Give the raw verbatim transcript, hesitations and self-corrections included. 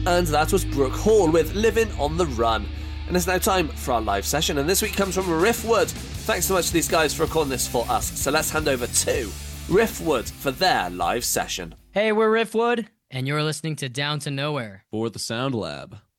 And that was Brooke Hall with Living on the Run. And it's now time for our live session, and this week comes from Riffwood. Thanks so much to these guys for recording this for us. So let's hand over to Riffwood for their live session. Hey, we're Riffwood, and you're listening to Down to Nowhere for the Sound Lab.